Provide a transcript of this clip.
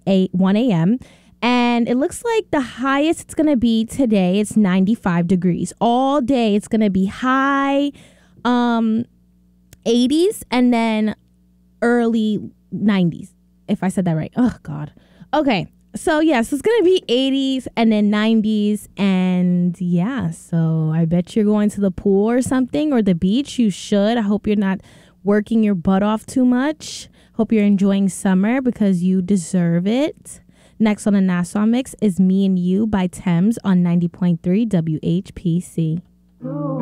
1 a.m. And it looks like the highest it's going to be today, it's 95 degrees. All day it's going to be high 80s and then early 90s, if I said that right. Oh, God. Okay. So, yes, it's going to be 80s and then 90s. And, yeah, so I bet you're going to the pool or something or the beach. You should. I hope you're not working your butt off too much. Hope you're enjoying summer because you deserve it. Next on the Nassau Mix is Me and You by Thames on 90.3 WHPC.